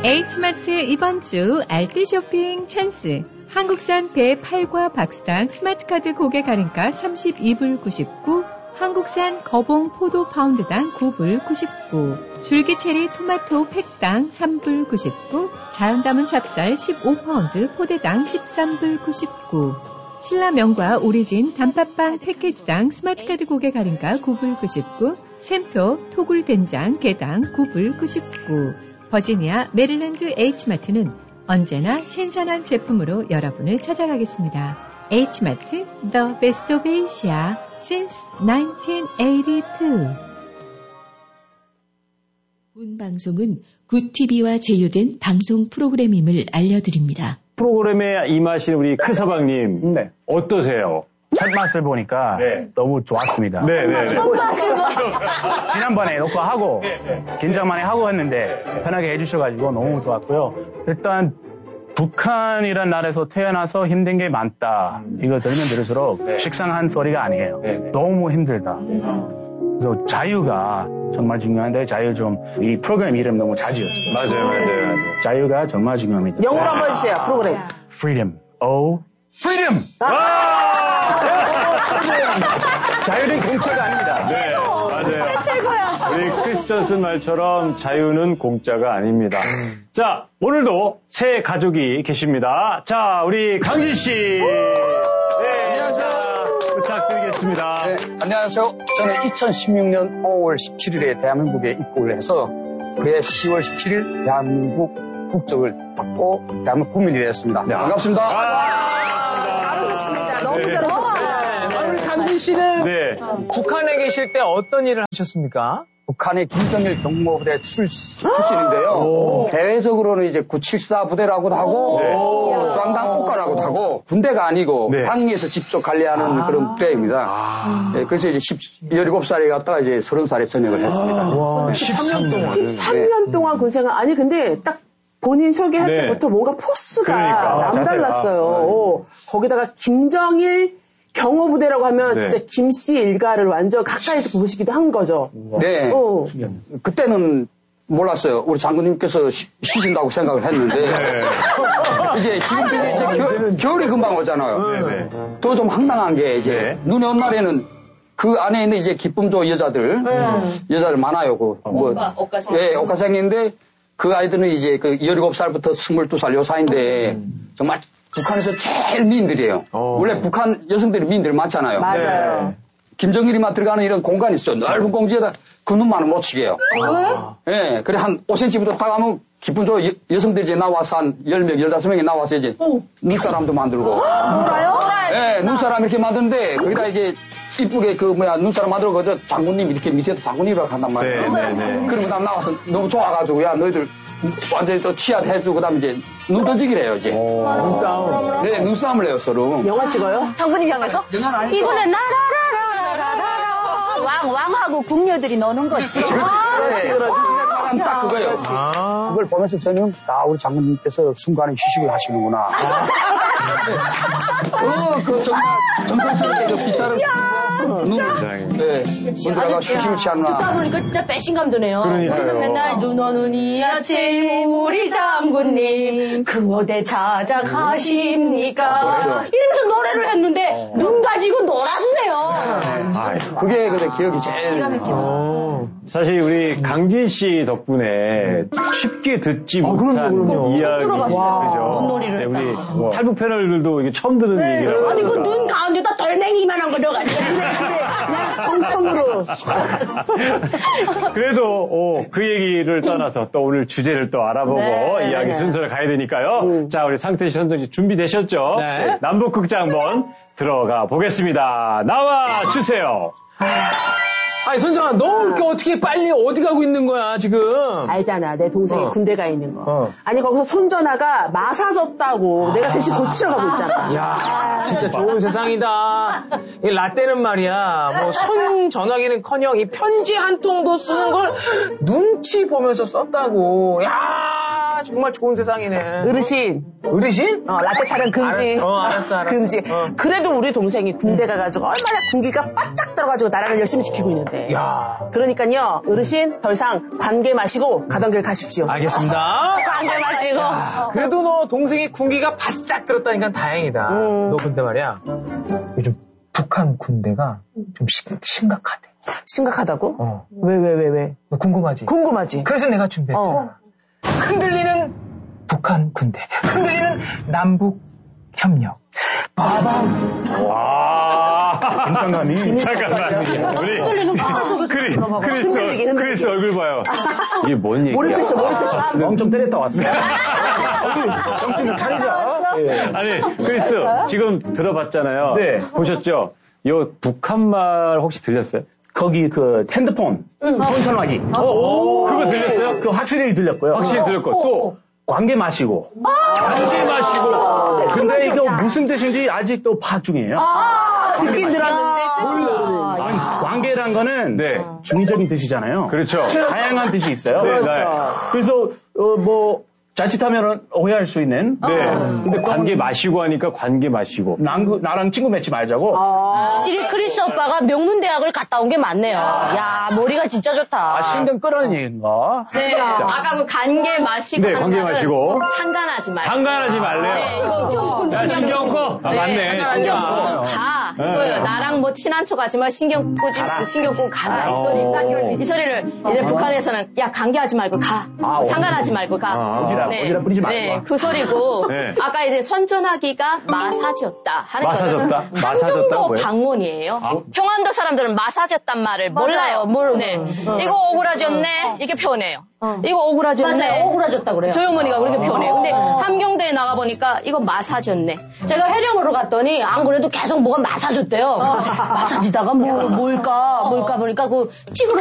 H마트 이번 주 알뜰 쇼핑 찬스. 한국산 배 8과 박스당 스마트카드 고객 할인가 32불 99, 한국산 거봉 포도 파운드당 9불 99, 줄기체리 토마토 팩당 3불 99, 자연 담은 찹쌀 15파운드 포대당 13불 99, 신라면과 오리진 단팥빵 패키지당 스마트카드 고객 할인가 9불 99, 샘표 토굴 된장 개당 9불 99. 버지니아 메릴랜드 H마트는 언제나 신선한 제품으로 여러분을 찾아가겠습니다. H마트, The Best of Asia since 1982. 본 방송은 굿TV와 제휴된 방송 프로그램임을 알려드립니다. 프로그램에 임하신 우리 크서방님, 네. 어떠세요? 첫 맛을 보니까 네. 너무 좋았습니다. 네네. 지난번에 녹화하고 긴장 많이 하고 했는데 편하게 해주셔가지고 너무 좋았고요. 일단 북한이란 나라에서 태어나서 힘든 게 많다. 이거 들으면 들을수록 식상한 소리가 아니에요. 너무 힘들다. 그래서 자유가 정말 중요한데 자유 좀 이 프로그램 이름 너무 잘 지었어요. 맞아요. 자유가 정말 중요합니다. 영어로 한번 해주세요. 프로그램. Freedom. Freedom. 자유는 공짜가 아닙니다. 네, 맞아요. 최고야. 우리 크리스 존슨 말처럼 자유는 공짜가 아닙니다. 자, 오늘도 새 가족이 계십니다. 자, 우리 강진 씨. 네, 안녕하세요. 부탁드리겠습니다. 네, 안녕하세요. 저는 2016년 5월 17일에 대한민국에 입국을 해서 그해 10월 17일 대한민국 국적을 받고 대한민국 국민이 되었습니다. 네, 반갑습니다. 잘하셨습니다. 너무 네. 잘하셨어요. 우리 강진 씨는 네. 북한에 계실 때 어떤 일을 하셨습니까? 북한의 김정일 경무부대 출신인데요. 대외적으로는 이제 974 부대라고도 하고, 중앙당 국가라고도 하고, 군대가 아니고, 네. 방위에서 직접 관리하는 그런 부대입니다. 네, 그래서 이제 17살에 갔다가 이제 30살에 전역을 했습니다. 와, 13년 동안. 13년 동안 군생활. 아니, 근데 딱 본인 소개할 네. 때부터 뭔가 포스가 그러니까. 남달랐어요. 거기다가 김정일 경호부대라고 하면 네. 진짜 김씨 일가를 완전 가까이서 보시기도 한 거죠. 네. 그때는 몰랐어요. 우리 장군님께서 쉬신다고 생각을 했는데. 이제 지금 이제 겨울이 금방 오잖아요. 또 좀 황당한 게 이제 눈이 온 날에는 그 안에 있는 이제 기쁨조 여자들 많아요. 억가생인데 그 아이들은 이제 그 17살부터 22살 요 사이인데 정말 북한에서 제일 미인들이에요. 원래 북한 여성들이 미인들이 많잖아요. 맞아요. 김정일이만 들어가는 이런 공간이 있어요. 넓은 공지에다 그 눈만은 못 치게요. 예, 그래 한 5cm부터 딱 하면 기쁨조 여성들이 이제 나와서 한 10명, 15명이 나와서 이제 눈사람도 만들고. 뭐가요? 예, 눈사람 이렇게 만드는데 거기다 이게 이쁘게 눈사람 만들고 저 장군님 이렇게 밑에도 장군님이라고 한단 말이에요. 그러면 난 나와서 너무 좋아가지고 야 너희들 완전히 또 치읓 해주고 그다음에 이제 눈 던지기를 해요 이제. 눈싸움. 네, 눈싸움을 해요 서로. 영화 찍어요? 장군님 향해서? 이거는 왕하고 궁녀들이 노는 거지. 그렇지. 딱 그거예요. 그걸 보면서 저는 우리 장군님께서 순간에 휴식을 하시는구나. 정성스럽게 저 빗자루 분들하고 휴식을 취하는구나. 듣다 보니까 진짜 배신감 드네요. 그러니까요. 맨날 눈 오는 이아침 우리 장군님 그 무대 찾아가십니까? 이러면서 노래를 했는데 눈 가지고 놀았네요. 그게 근데 기억이 제일. 사실 우리 강진 씨 덕분에 쉽게 듣지 못한 이야기죠. 눈놀이를 네, 우리 탈북 패널들도 이게 처음 듣는 얘기라고. 아니 그 눈 가운데다 돌멩이만한 거 넣어가지고. 청청으로. 그래도 그 얘기를 떠나서 또 오늘 주제를 또 알아보고 이야기 순서를 가야 되니까요. 자, 우리 상태시 선정씨 준비되셨죠? 네. 남북극장 한번 들어가 보겠습니다. 나와 주세요. 아니, 선정아, 너 이렇게 어떻게 빨리 어디 가고 있는 거야, 지금? 알잖아, 내 동생이 군대 가 있는 거. 아니, 거기서 손전화가 마사졌다고 내가 대신 고치러 가고 있잖아. 야, 진짜 좋은 세상이다. 이 라떼는 말이야, 뭐, 손전화기는 커녕 이 편지 한 통도 쓰는 걸 눈치 보면서 썼다고. 야, 정말 좋은 세상이네. 어르신. 어르신? 라떼 타령 금지. 알았어. 금지. 그래도 우리 동생이 군대 가가지고 얼마나 군기가 바짝 들어가지고 나라를 열심히 지키고 있는데. 야. 그러니까요, 어르신 더 이상 관계 마시고 가던 길 가십시오. 알겠습니다. 관계 마시고. 그래도 너 동생이 군기가 바싹 들었다니까 다행이다. 너 근데 말이야. 요즘 북한 군대가 좀 심각하대. 심각하다고? 왜? 너 궁금하지? 궁금하지. 그래서 내가 준비했잖아. 흔들리는 북한 군대. 흔들리는 남북 협력. 빠밤. 와. 긴장감이. 잠깐만. 우리 크리스 얼굴 봐요. 이게 뭔 얘기야? 몰입했어. 엄청 때렸다 왔어요. 정신 좀 차리자. 아니, 크리스 지금 들어봤잖아요. 네. 보셨죠? 요 북한말 혹시 들렸어요? 거기 그 핸드폰 손전화기. 그거 들렸어요? 그 확실히 들렸고요. 확실히 들렸고 또 관계 마시고. 관계 마시고. 근데 이거 무슨 뜻인지 아직도 파악 중이에요. 듣긴 들었는데. 아니, 관계란 거는 중의적인 뜻이잖아요. 그렇죠. 다양한 뜻이 있어요. 그렇죠. 그래서 뭐 자칫하면 오해할 수 있는. 근데 관계 마시고 하니까 관계 마시고. 나랑 친구 맺지 말자고. 확실히 크리스 오빠가 명문대학을 갔다 온 게 맞네요. 야, 머리가 진짜 좋다. 신경 끄라는 얘기인가? 네. 아까 그 관계 마시고. 네, 관계 마시고. 상관하지 말고. 상관하지 말래요. 네, 이거고. 야, 신경 꺼. 네, 맞네. 신경 끄고 가. 이거요. 나랑 뭐 친한 척 하지만 신경 끄고 가라. 이 소리를 이제 북한에서는 야, 관계하지 말고 가. 상관하지 말고 가. 오지랖 뿌리지 말고. 네, 그 소리고. 아까 이제 손전화기가 마사졌다 하는 마사졌다? 거는 마사졌다 평안도 뭐예요? 방언이에요. 평안도 사람들은 마사졌단 말을 몰라요. 네. 이거 억울하졌네. 이렇게 표현해요. 이거 억울하졌네. 맞아요. 억울하졌다 그래요. 저희 어머니가 그렇게 표현해요. 근데 함경대에 나가보니까 이거 마사졌네. 제가 해령으로 갔더니 안 그래도 계속 뭐가 마사졌대요. 마사지다가 뭘까 보니까 그 찌그러